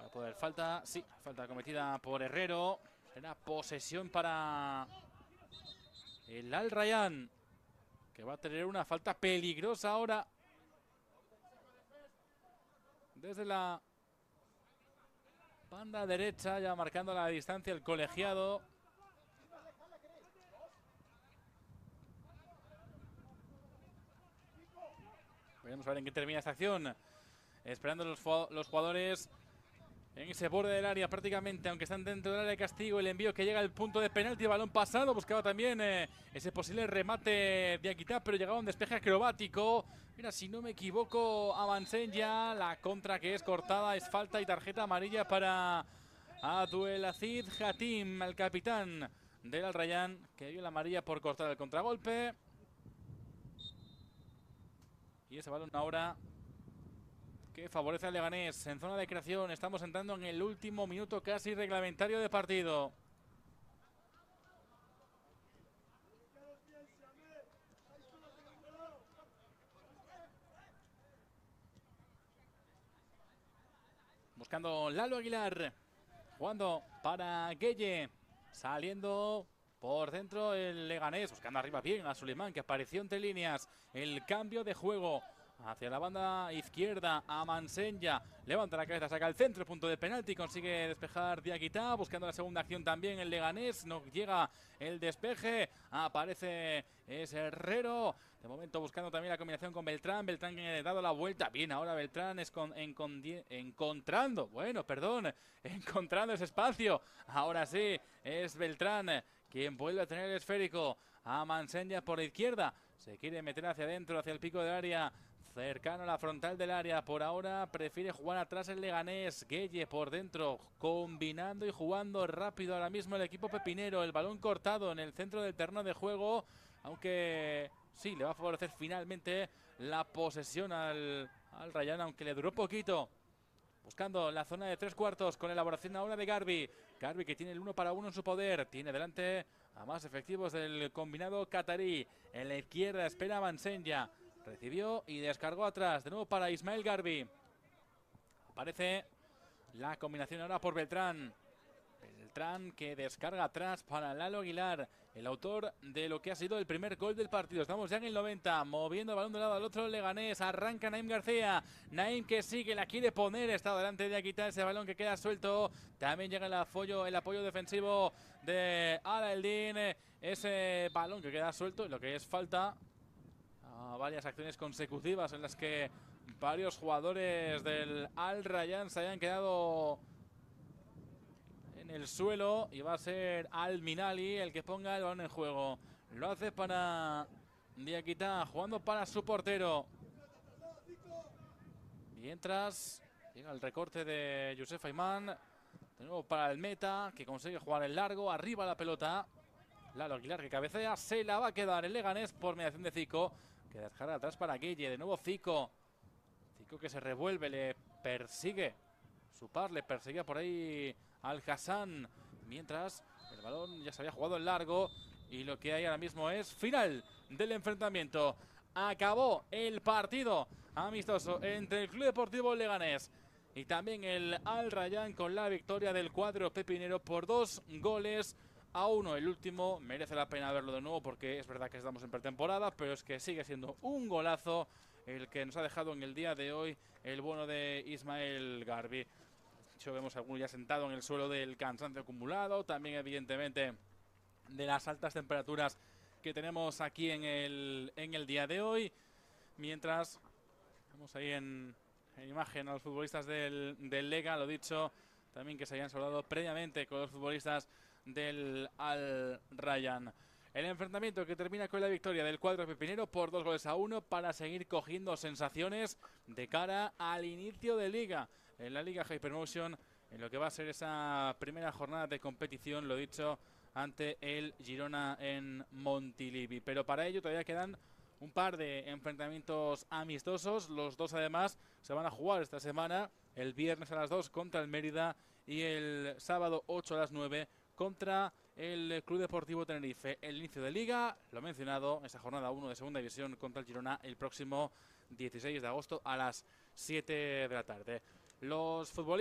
Va a poder falta, sí, falta cometida por Herrero. Será posesión para el Al Rayyan, que va a tener una falta peligrosa ahora desde la banda derecha, ya marcando la distancia el colegiado. Veremos a ver en qué termina esta acción. Esperando los jugadores en ese borde del área prácticamente, aunque están dentro del área de castigo. El envío que llega al punto de penalti, balón pasado. Buscaba también ese posible remate de Akita, pero llegaba un despeje acrobático. Mira, si no me equivoco, avancen ya. La contra que es cortada, es falta y tarjeta amarilla para Abdulaziz Hatim, el capitán del Al Rayyan, que dio la amarilla por cortar el contragolpe. Y ese balón ahora que favorece al Leganés en zona de creación. Estamos entrando en el último minuto casi reglamentario de partido. Buscando Lalo Aguilar, jugando para Gueye, saliendo por dentro el Leganés, buscando arriba bien a Suleiman, que apareció entre líneas. El cambio de juego hacia la banda izquierda, a Mansenya, levanta la cabeza, saca el centro, punto de penalti, consigue despejar Diakita, buscando la segunda acción también el Leganés, no llega el despeje, aparece ese Herrero, de momento buscando también la combinación con Beltrán, Beltrán que ha dado la vuelta, bien ahora Beltrán es encontrando ese espacio, ahora sí, es Beltrán quien vuelve a tener el esférico, a Mansenya por la izquierda, se quiere meter hacia adentro, hacia el pico del área, cercano a la frontal del área. Por ahora prefiere jugar atrás el Leganés. Gueye por dentro, combinando y jugando rápido ahora mismo el equipo pepinero. El balón cortado en el centro del terreno de juego, aunque sí, le va a favorecer finalmente la posesión al Rayyan, aunque le duró poquito. Buscando la zona de tres cuartos con elaboración ahora de Garbi. Garbi que tiene el 1 para 1 en su poder. Tiene delante a más efectivos del combinado catarí. En la izquierda espera a Mansenya. Recibió y descargó atrás. De nuevo para Ismael Garbi. Aparece la combinación ahora por Beltrán. Beltrán que descarga atrás para Lalo Aguilar, el autor de lo que ha sido el primer gol del partido. Estamos ya en el 90, moviendo el balón de un lado al otro el Leganés. Arranca Naim García. Naim que sigue, la quiere poner. Está delante de quitar ese balón que queda suelto. También llega el apoyo defensivo de Ala Eldin. Ese balón que queda suelto y lo que es falta. Varias acciones consecutivas en las que varios jugadores del Al Rayyan se hayan quedado en el suelo, y va a ser Al Minali el que ponga el balón en juego. Lo hace para Diakita, jugando para su portero. Mientras llega el recorte de Youssef Ayman. De nuevo para el meta, que consigue jugar el largo. Arriba la pelota. Lalo Aguilar que cabecea. Se la va a quedar el Leganés por mediación de Zico, que descarga atrás para Gueye. De nuevo Zico. Zico que se revuelve, le persigue. Su par le perseguía por ahí al Hassan, mientras el balón ya se había jugado en largo y lo que hay ahora mismo es final del enfrentamiento. Acabó el partido amistoso entre el Club Deportivo Leganés y también el Al Rayyan, con la victoria del cuadro pepinero por 2-1. El último merece la pena verlo de nuevo, porque es verdad que estamos en pretemporada, pero es que sigue siendo un golazo el que nos ha dejado en el día de hoy el bueno de Ismael Garbi. De hecho, vemos a alguno ya sentado en el suelo del cansancio acumulado, también evidentemente de las altas temperaturas que tenemos aquí en el día de hoy. Mientras vemos ahí en imagen a los futbolistas del Lega, lo dicho, también que se habían saludado previamente con los futbolistas del Al Rayyan. El enfrentamiento que termina con la victoria del cuadro pepinero por 2-1 para seguir cogiendo sensaciones de cara al inicio de liga en la Liga Hypermotion, en lo que va a ser esa primera jornada de competición, lo dicho, ante el Girona en Montilivi. Pero para ello todavía quedan un par de enfrentamientos amistosos. Los dos además se van a jugar esta semana, el viernes a las 2 contra el Mérida y el sábado 8 a las 9 contra el Club Deportivo Tenerife. El inicio de liga, lo mencionado, esa jornada 1 de segunda división contra el Girona el próximo 16 de agosto a las 7 de la tarde. Los futbolistas